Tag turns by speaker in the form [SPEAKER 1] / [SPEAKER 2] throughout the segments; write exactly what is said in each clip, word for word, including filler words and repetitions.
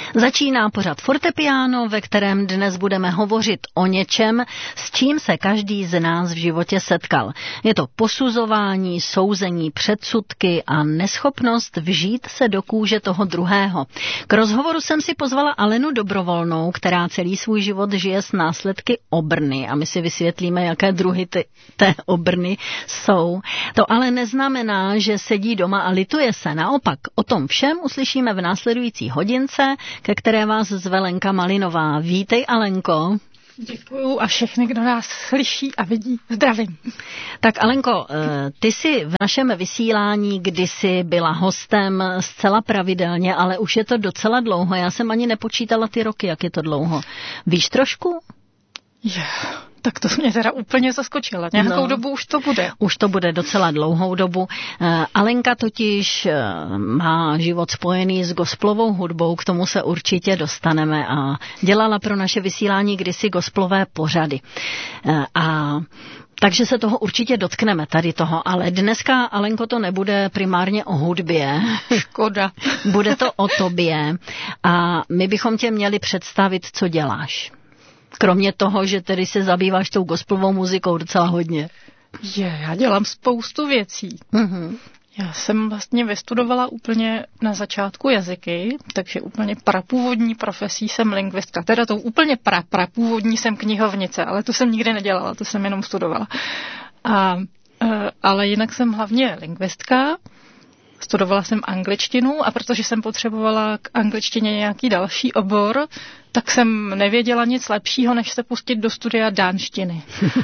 [SPEAKER 1] Začíná pořad Fortepiano, ve kterém dnes budeme hovořit o něčem, s čím se každý z nás v životě setkal. Je to posuzování, souzení, předsudky a neschopnost vžít se do kůže toho druhého. K rozhovoru jsem si pozvala Alenu Dobrovolnou, která celý svůj život žije s následky obrny a my si vysvětlíme, jaké druhy ty, té obrny jsou. To ale neznamená, že sedí doma a lituje se. Naopak, o tom všem uslyšíme v následující hodince, ke které vás zve Lenka Malinová. Vítej, Alenko.
[SPEAKER 2] Děkuju a všechny, kdo nás slyší a vidí, zdravím.
[SPEAKER 1] Tak Alenko, ty jsi v našem vysílání kdysi byla hostem zcela pravidelně, ale už je to docela dlouho. Já jsem ani nepočítala ty roky, jak je to dlouho. Víš trošku?
[SPEAKER 2] Yeah. Tak to mě teda úplně zaskočila. Nějakou no, dobu už to bude.
[SPEAKER 1] Už to bude docela dlouhou dobu. Alenka totiž má život spojený s gospelovou hudbou, k tomu se určitě dostaneme a dělala pro naše vysílání kdysi gospelové pořady. A takže se toho určitě dotkneme tady toho, ale dneska, Alenko, to nebude primárně o hudbě.
[SPEAKER 2] Škoda.
[SPEAKER 1] Bude to o tobě a my bychom tě měli představit, co děláš. Kromě toho, že tedy se zabýváš tou gospelovou muzikou docela hodně.
[SPEAKER 2] Je, já dělám spoustu věcí. Mm-hmm. Já jsem vlastně vystudovala úplně na začátku jazyky, takže úplně prapůvodní profesí jsem lingvistka. Teda tou úplně pra, prapůvodní jsem knihovnice, ale to jsem nikdy nedělala, to jsem jenom studovala. A, ale jinak jsem hlavně lingvistka. Studovala jsem angličtinu a protože jsem potřebovala k angličtině nějaký další obor, tak jsem nevěděla nic lepšího, než se pustit do studia dánštiny.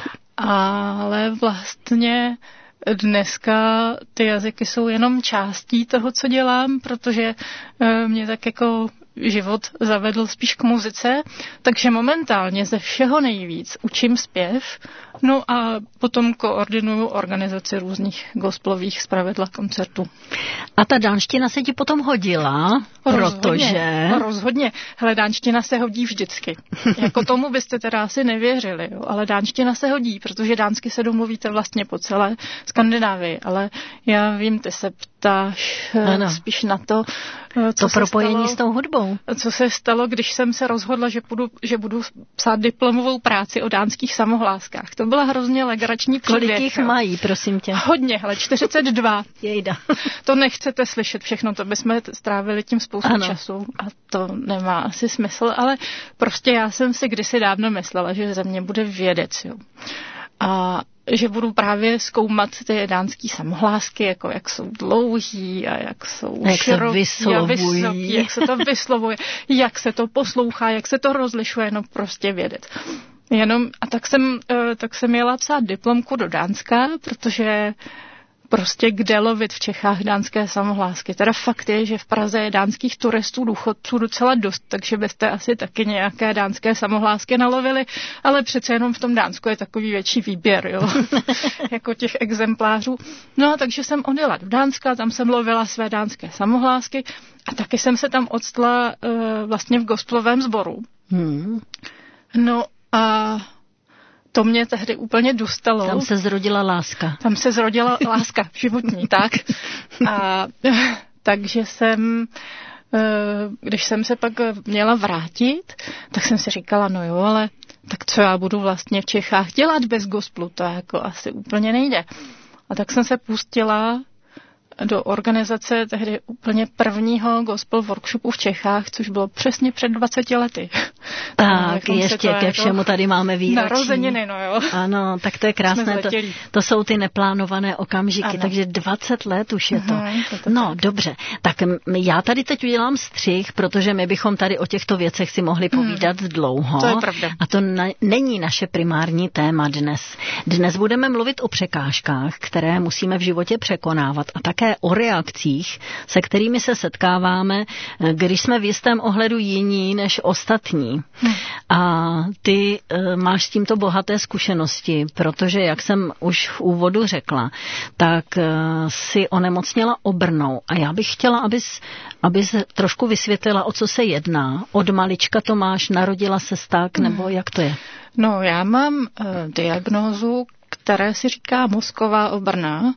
[SPEAKER 2] Ale vlastně dneska ty jazyky jsou jenom částí toho, co dělám, protože mě tak jako život zavedl spíš k muzice, takže momentálně ze všeho nejvíc učím zpěv, no a potom koordinuju organizaci různých gospelových zpravidla koncertů.
[SPEAKER 1] A ta dánština se ti potom hodila,
[SPEAKER 2] rozhodně,
[SPEAKER 1] protože...
[SPEAKER 2] Rozhodně. Hele, dánština se hodí vždycky. Jako tomu byste teda asi nevěřili, jo? Ale dánština se hodí, protože dánsky se domluvíte vlastně po celé Skandinávii, ale já vím, ty se ptáš ano. spíš na to, co
[SPEAKER 1] to propojení
[SPEAKER 2] stalo,
[SPEAKER 1] s tou hudbou.
[SPEAKER 2] Co se stalo, když jsem se rozhodla, že budu, že budu psát diplomovou práci o dánských samohláskách. To byla hrozně legrační příběh.
[SPEAKER 1] Kolik jich mají, prosím tě?
[SPEAKER 2] Hodně, hele, čtyřicet dva.
[SPEAKER 1] Jejda.
[SPEAKER 2] To nechcete slyšet všechno, to bychom strávili tím spoustu ano. času a to nemá asi smysl, ale prostě já jsem si kdysi dávno myslela, že ze mě bude vědec, jo. A že budu právě zkoumat ty dánský samohlásky, jako jak jsou dlouhý a jak jsou
[SPEAKER 1] jak
[SPEAKER 2] široký
[SPEAKER 1] se
[SPEAKER 2] a vysoký, jak se to vyslovuje, jak se to poslouchá, jak se to rozlišuje, no prostě vědět. Jenom, a tak jsem, tak jsem jela psát diplomku do Dánska, protože prostě kde lovit v Čechách dánské samohlásky. Teda fakt je, že v Praze je dánských turistů, důchodců docela dost, takže byste asi taky nějaké dánské samohlásky nalovili, ale přece jenom v tom Dánsku je takový větší výběr, jo, jako těch exemplářů. No a takže jsem odjela do Dánska, tam jsem lovila své dánské samohlásky a taky jsem se tam odstla uh, vlastně v gospelovém sboru. Hmm. No a to mě tehdy úplně dostalo.
[SPEAKER 1] Tam se zrodila láska.
[SPEAKER 2] Tam se zrodila láska životní, tak. A takže jsem, když jsem se pak měla vrátit, tak jsem si říkala, no jo, ale tak co já budu vlastně v Čechách dělat bez gospelu, to jako asi úplně nejde. A tak jsem se pustila do organizace tehdy úplně prvního gospel workshopu v Čechách, což bylo přesně před dvaceti lety.
[SPEAKER 1] Tak, ještě ke všemu tady máme výročí.
[SPEAKER 2] Narozeniny, no jo.
[SPEAKER 1] Ano, tak to je krásné. To, to jsou ty neplánované okamžiky, ano. Takže dvacet let už je to. Uhum, to, to no, tak. Dobře. Tak já tady teď udělám střih, protože my bychom tady o těchto věcech si mohli povídat hmm. dlouho.
[SPEAKER 2] To je pravda.
[SPEAKER 1] A to na, není naše primární téma dnes. Dnes budeme mluvit o překážkách, které musíme v životě překonávat a také o reakcích, se kterými se setkáváme, když jsme v jistém ohledu jiní než ostatní. Hmm. A ty e, máš s tímto bohaté zkušenosti, protože, jak jsem už v úvodu řekla, tak e, si onemocněla obrnou. A já bych chtěla, abys, abys trošku vysvětlila, o co se jedná. Od malička to máš, narodila se tak, nebo hmm. jak to je?
[SPEAKER 2] No, já mám e, diagnózu, které si říká mozková obrna.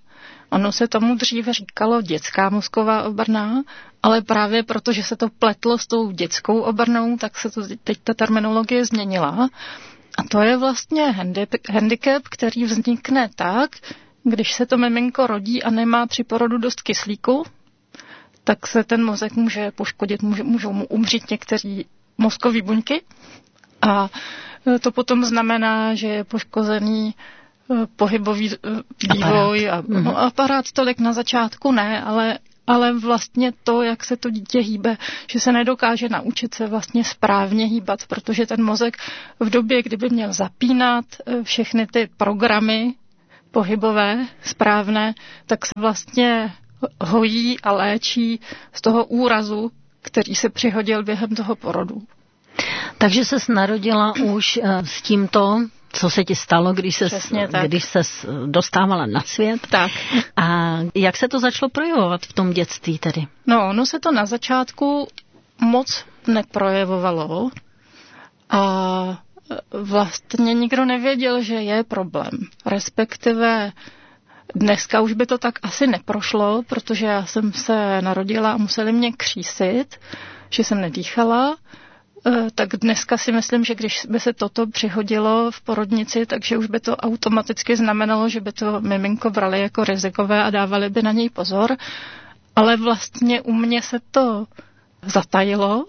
[SPEAKER 2] Ono se tomu dříve říkalo dětská mozková obrna, ale právě proto, že se to pletlo s tou dětskou obrnou, tak se to teď ta terminologie změnila. A to je vlastně handicap, který vznikne tak, když se to miminko rodí a nemá při porodu dost kyslíku, tak se ten mozek může poškodit, může, můžou mu umřít někteří mozkové buňky a to potom znamená, že je poškozený pohybový vývoj
[SPEAKER 1] aparát.
[SPEAKER 2] a no, aparát tolik na začátku ne, ale, ale vlastně to, jak se to dítě hýbe, že se nedokáže naučit se vlastně správně hýbat, protože ten mozek v době, kdyby měl zapínat všechny ty programy pohybové, správné, tak se vlastně hojí a léčí z toho úrazu, který se přihodil během toho porodu.
[SPEAKER 1] Takže ses narodila už s tímto, co se ti stalo, když se když ses dostávala na svět.
[SPEAKER 2] Tak.
[SPEAKER 1] A jak se to začalo projevovat v tom dětství tedy?
[SPEAKER 2] No, ono se to na začátku moc neprojevovalo a vlastně nikdo nevěděl, že je problém. Respektive dneska už by to tak asi neprošlo, protože já jsem se narodila a museli mě křísit, že jsem nedýchala. Tak dneska si myslím, že když by se toto přihodilo v porodnici, takže už by to automaticky znamenalo, že by to miminko brali jako rizikové a dávali by na něj pozor. Ale vlastně u mě se to zatajilo,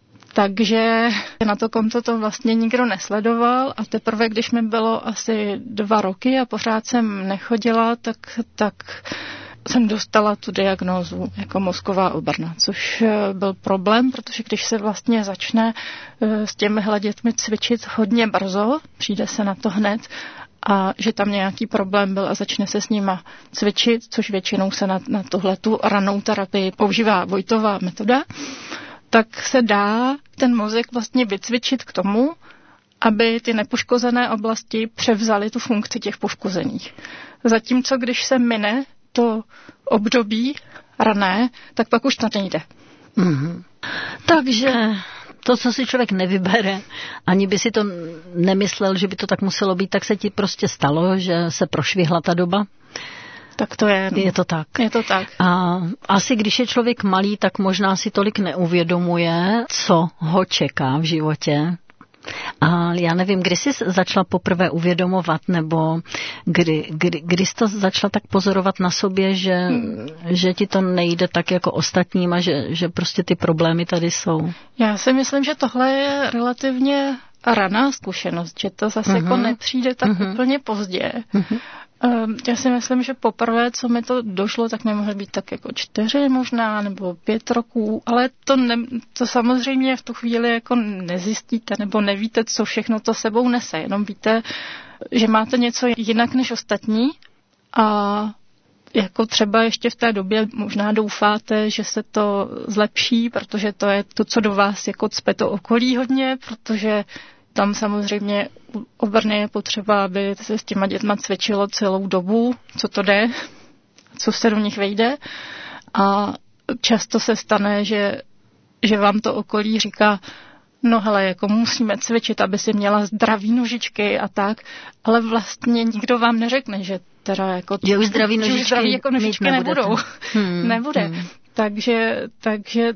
[SPEAKER 2] takže na to konto to vlastně nikdo nesledoval a teprve, když mi bylo asi dva roky a pořád jsem nechodila, tak, tak jsem dostala tu diagnózu jako mozková obrna, což byl problém, protože když se vlastně začne s těmihle dětmi cvičit hodně brzo, přijde se na to hned, a že tam nějaký problém byl a začne se s nima cvičit, což většinou se na, na tuhletu ranou terapii používá Vojtová metoda, tak se dá ten mozek vlastně vycvičit k tomu, aby ty nepoškozené oblasti převzaly tu funkci těch poškozených. Zatímco když se mine to období rané, tak pak už to nejde.
[SPEAKER 1] Mm-hmm. Takže to, co si člověk nevybere, ani by si to nemyslel, že by to tak muselo být, tak se ti prostě stalo, že se prošvihla ta doba?
[SPEAKER 2] Tak to je.
[SPEAKER 1] Je to tak.
[SPEAKER 2] Je to tak.
[SPEAKER 1] A asi když je člověk malý, tak možná si tolik neuvědomuje, co ho čeká v životě. A já nevím, kdy jsi začala poprvé uvědomovat, nebo kdy, kdy, kdy jsi to začala tak pozorovat na sobě, že, hmm. že ti to nejde tak jako ostatním a že, že prostě ty problémy tady jsou.
[SPEAKER 2] Já si myslím, že tohle je relativně raná zkušenost, že to zase uh-huh. jako nepřijde tak uh-huh. úplně pozdě. Uh-huh. Já si myslím, že poprvé, co mi to došlo, tak mi mohly být tak jako čtyři možná, nebo pět roků, ale to, ne, to samozřejmě v tu chvíli jako nezjistíte, nebo nevíte, co všechno to sebou nese, jenom víte, že máte něco jinak než ostatní a jako třeba ještě v té době možná doufáte, že se to zlepší, protože to je to, co do vás jako cpe to okolí hodně, protože tam samozřejmě u obrny je potřeba, aby se s těma dětma cvičilo celou dobu, co to jde, co se do nich vejde. A často se stane, že, že vám to okolí říká, no hele, jako musíme cvičit, aby si měla zdravý nožičky a tak, ale vlastně nikdo vám neřekne, že teda jako...
[SPEAKER 1] Že už zdravý nožičky,
[SPEAKER 2] už zdravý jako nožičky nebudou.
[SPEAKER 1] Hmm,
[SPEAKER 2] Nebude. Hmm. Takže, takže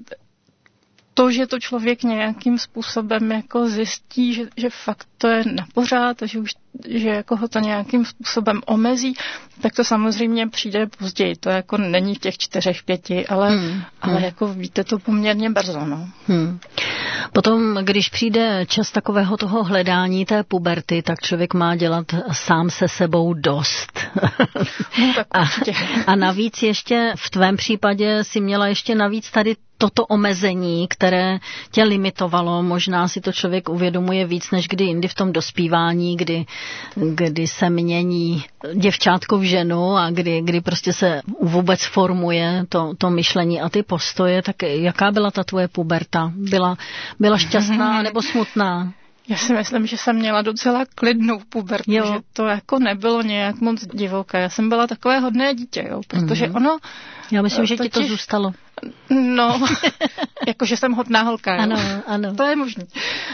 [SPEAKER 2] to, že to člověk nějakým způsobem jako zjistí, že, že fakt to je na pořád a že, už, že jako ho to nějakým způsobem omezí, tak to samozřejmě přijde později. To jako není v těch čtyřech, pěti, ale, hmm. ale jako víte to poměrně brzo. No.
[SPEAKER 1] Hmm. Potom, když přijde čas takového toho hledání té puberty, tak člověk má dělat sám se sebou dost.
[SPEAKER 2] No, tak
[SPEAKER 1] a, a navíc ještě v tvém případě si měla ještě navíc tady toto omezení, které tě limitovalo, možná si to člověk uvědomuje víc než kdy jindy v tom dospívání, kdy, kdy se mění děvčátko v ženu a kdy, kdy prostě se vůbec formuje to, to myšlení a ty postoje, tak jaká byla ta tvoje puberta? Byla, byla šťastná nebo smutná?
[SPEAKER 2] Já si myslím, že jsem měla docela klidnou pubertu, jo. Že to jako nebylo nějak moc divoké. Já jsem byla takové hodné dítě, jo, protože mm-hmm. ono...
[SPEAKER 1] Já myslím, že
[SPEAKER 2] totiž,
[SPEAKER 1] ti to zůstalo.
[SPEAKER 2] No, jakože jsem hodná holka, jo.
[SPEAKER 1] Ano, ano.
[SPEAKER 2] To je možné.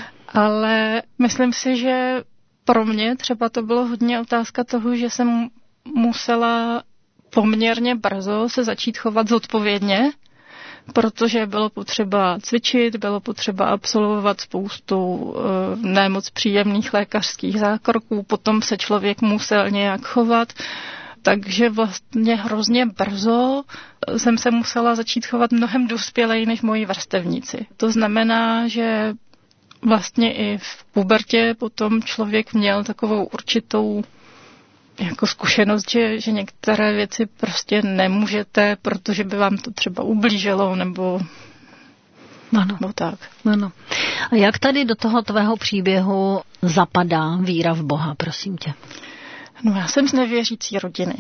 [SPEAKER 2] Ale myslím si, že pro mě třeba to bylo hodně otázka toho, že jsem musela poměrně brzo se začít chovat zodpovědně, protože bylo potřeba cvičit, bylo potřeba absolvovat spoustu e, nemoc příjemných lékařských zákroků, potom se člověk musel nějak chovat, takže vlastně hrozně brzo jsem se musela začít chovat mnohem dospělej než moji vrstevníci. To znamená, že vlastně i v pubertě potom člověk měl takovou určitou jako zkušenost, že, že některé věci prostě nemůžete, protože by vám to třeba ublížilo, nebo,
[SPEAKER 1] ano.
[SPEAKER 2] nebo tak.
[SPEAKER 1] Ano. A jak tady do toho tvého příběhu zapadá víra v Boha, prosím tě?
[SPEAKER 2] No, já jsem z nevěřící rodiny.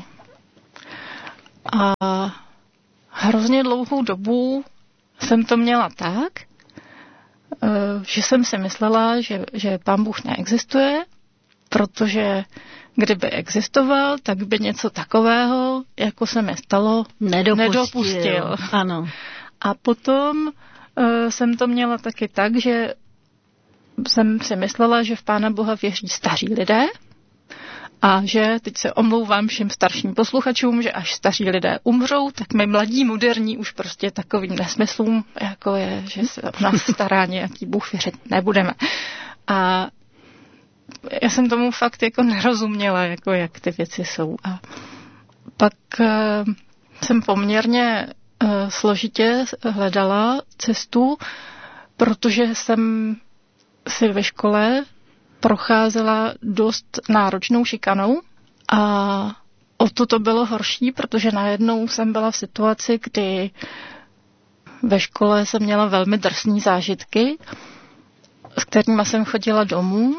[SPEAKER 2] A hrozně dlouhou dobu jsem to měla tak, že jsem si myslela, že, že Pán Bůh neexistuje, protože kdyby existoval, tak by něco takového, jako se mi stalo, nedopustil. nedopustil.
[SPEAKER 1] Ano.
[SPEAKER 2] A potom uh, jsem to měla taky tak, že jsem si myslela, že v Pána Boha věří staří lidé a že, teď se omlouvám všem starším posluchačům, že až staří lidé umřou, tak my mladí, moderní už prostě takovým nesmyslům, jako je, že se o nás stará nějaký Bůh, věřit nebudeme. A já jsem tomu fakt jako nerozuměla, jako jak ty věci jsou. A pak uh, jsem poměrně uh, složitě hledala cestu, protože jsem si ve škole procházela dost náročnou šikanou a o to to bylo horší, protože najednou jsem byla v situaci, kdy ve škole jsem měla velmi drsné zážitky, s kterými jsem chodila domů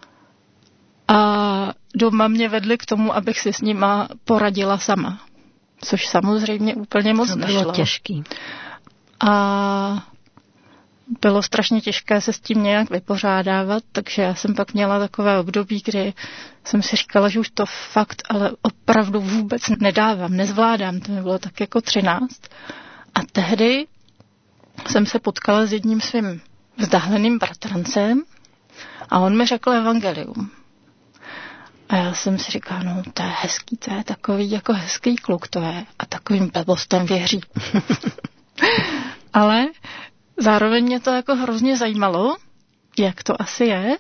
[SPEAKER 2] a doma mě vedli k tomu, abych si s nima poradila sama, což samozřejmě úplně moc nešlo.
[SPEAKER 1] Bylo těžký.
[SPEAKER 2] A bylo strašně těžké se s tím nějak vypořádávat, takže já jsem pak měla takové období, kdy jsem si říkala, že už to fakt, ale opravdu vůbec nedávám, nezvládám, to mi bylo tak jako třináct. A tehdy jsem se potkala s jedním svým vzdáleným bratrancem a on mi řekl evangelium. A já jsem si říkala, no to je hezký, to je takový jako hezký kluk to je a takovým blbostem věří. Ale zároveň mě to jako hrozně zajímalo, jak to asi je.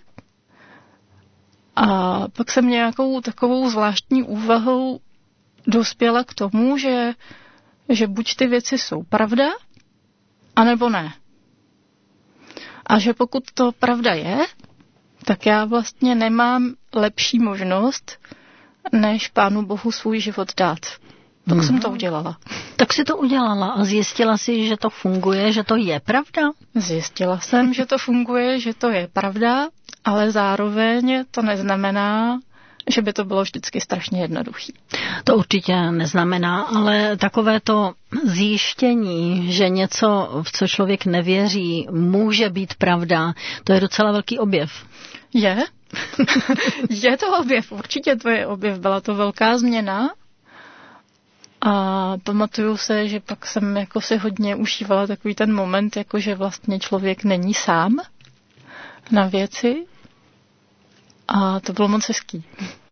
[SPEAKER 2] A pak jsem nějakou takovou zvláštní úvahou dospěla k tomu, že, že buď ty věci jsou pravda, anebo ne. A že pokud to pravda je, tak já vlastně nemám lepší možnost, než Pánu Bohu svůj život dát. Tak hmm. jsem to udělala.
[SPEAKER 1] Tak si to udělala a zjistila si, že to funguje, že to je pravda?
[SPEAKER 2] Zjistila jsem, že to funguje, že to je pravda, ale zároveň to neznamená, že by to bylo vždycky strašně jednoduchý.
[SPEAKER 1] To určitě neznamená, ale takové to zjištění, že něco, v co člověk nevěří, může být pravda, to je docela velký objev.
[SPEAKER 2] Je? Je to objev, určitě to je objev. Byla to velká změna. A pamatuju se, že pak jsem jako si hodně užívala takový ten moment, jako že vlastně člověk není sám na věci. A to bylo moc hezký.